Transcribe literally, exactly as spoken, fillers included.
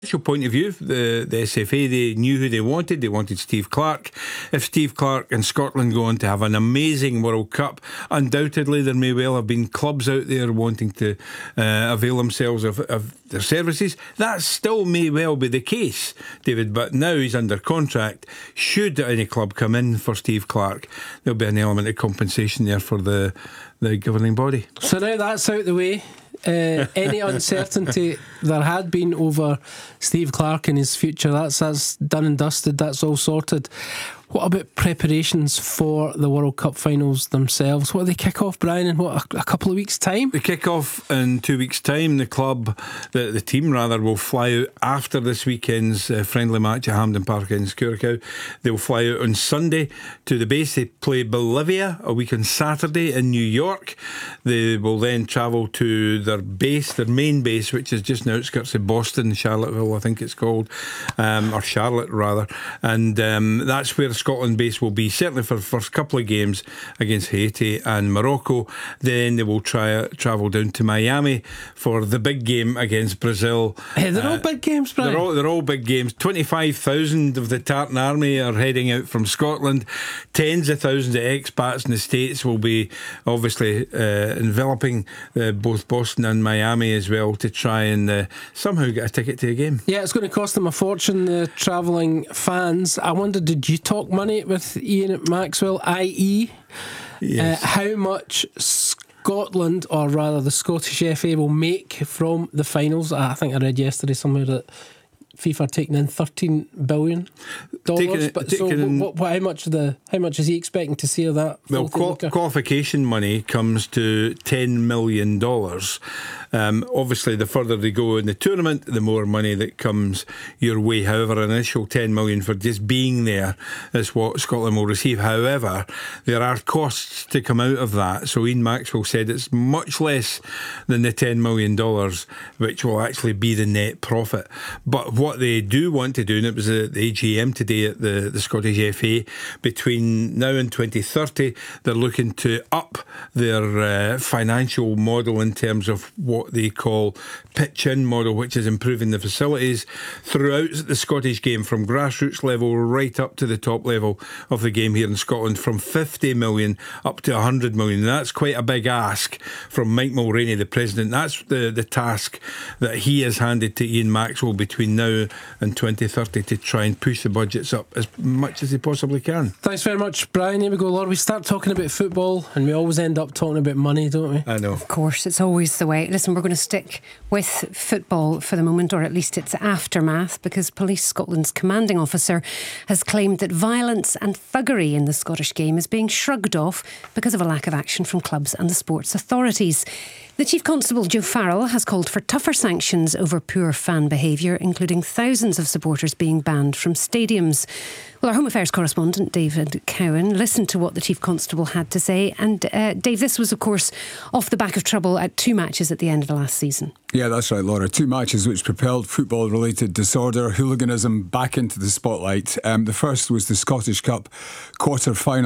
point of view, the, the S F A, they knew who they wanted. They wanted Steve Clarke. If Steve Clarke and Scotland go on to have an amazing World Cup, undoubtedly there may well have been clubs out there wanting to uh, avail themselves of, of their services. That still may well be the case, David, but now he's under contract. Should any club come in for Steve Clarke, there'll be an element of compensation there for the, the governing body. So now that's out the way. Uh, any uncertainty there had been over Steve Clarke and his future, that's that's done and dusted, that's all sorted. What about preparations for the World Cup finals themselves? What do they kick off, Brian, in what, a, a couple of weeks' time? They kick off in two weeks' time. The club, the, the team rather, will fly out after this weekend's uh, friendly match at Hampden Park in Curacao. They'll fly out on Sunday to the base. They play Bolivia a week on Saturday in New York. They will then travel to their base, their main base, which is just on the outskirts of Boston, Charlottesville, I think it's called, um, or Charlotte rather. And um, that's where Scotland base will be, certainly for the first couple of games against Haiti and Morocco. Then they will try travel down to Miami for the big game against Brazil. Hey, they're uh, all big games, Brian. They're all, they're all big games. twenty-five thousand of the Tartan Army are heading out from Scotland. Tens of thousands of expats in the States will be obviously uh, enveloping uh, both Boston and Miami as well to try and uh, somehow get a ticket to a game. Yeah, it's going to cost them a fortune, the travelling fans. I wonder, did you talk money with Ian Maxwell, that is, yes. uh, how much Scotland, or rather the Scottish F A, will make from the finals? I think I read yesterday somewhere that FIFA are taking in thirteen billion dollars. Taking, but taking so, in, what, what, how much the how much is he expecting to see of that? Well, qual- qualification money comes to ten million dollars. Um, obviously, the further they go in the tournament, the more money that comes your way. However, an initial ten million dollars for just being there is what Scotland will receive. However, there are costs to come out of that. So Ian Maxwell said it's much less than the ten million dollars, which will actually be the net profit. But what they do want to do, and it was at the A G M today at the, the Scottish F A, between now and twenty thirty, they're looking to up their uh, financial model in terms of what they call pitch-in model, which is improving the facilities throughout the Scottish game, from grassroots level right up to the top level of the game here in Scotland, from fifty million up to one hundred million. And that's quite a big ask from Mike Mulroney, the president. That's the, the task that he has handed to Ian Maxwell between now and twenty thirty, to try and push the budgets up as much as they possibly can. Thanks very much, Brian. Here we go, Laura. We start talking about football and we always end up talking about money, don't we? I know. Of course, it's always the way. Listen, we're going to stick with football for the moment, or at least its aftermath, because Police Scotland's commanding officer has claimed that violence and thuggery in the Scottish game is being shrugged off because of a lack of action from clubs and the sports authorities. The Chief Constable, Joe Farrell, has called for tougher sanctions over poor fan behaviour, including thousands of supporters being banned from stadiums. Well, our Home Affairs correspondent, David Cowan, listened to what the Chief Constable had to say. And, uh, Dave, this was, of course, off the back of trouble at two matches at the end of the last season. Yeah, that's right, Laura. Two matches which propelled football-related disorder, hooliganism back into the spotlight. Um, the first was the Scottish Cup quarter-final